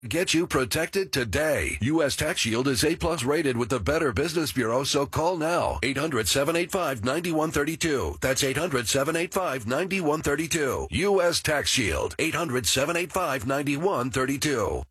Get you protected today. U.S. Tax Shield is A-plus rated with the Better Business Bureau, so call now. 800-785-9132. That's 800-785-9132. U.S. Tax Shield. 800-785-9132.